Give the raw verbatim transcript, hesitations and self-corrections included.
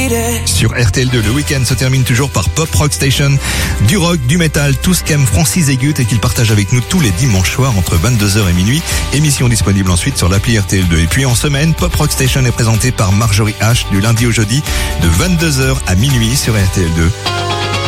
Sur R T L deux, le week-end se termine toujours par Pop Rock Station. Du rock, du métal, tout ce qu'aime Francis Egut et qu'il partage avec nous tous les dimanches soirs entre vingt-deux heures et minuit. Émission disponible ensuite sur l'appli R T L deux. Et puis en semaine, Pop Rock Station est présenté par Marjorie H du lundi au jeudi de vingt-deux heures à minuit sur R T L deux.